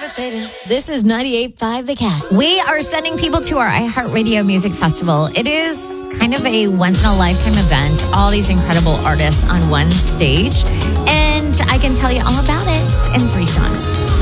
This is 98.5 The Cat. We are sending people to our iHeartRadio Music Festival. It is kind of a once-in-a-lifetime event. All these incredible artists on one stage. And I can tell you all about it in 3 songs.